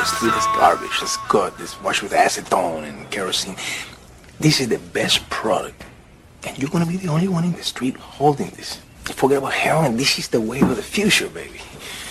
rusty, this garbage. It's good. It's washed with acetone and kerosene. This is the best product. And you're gonna be the only one in the street holding this. Forget about heroin. This is the wave of the future, baby.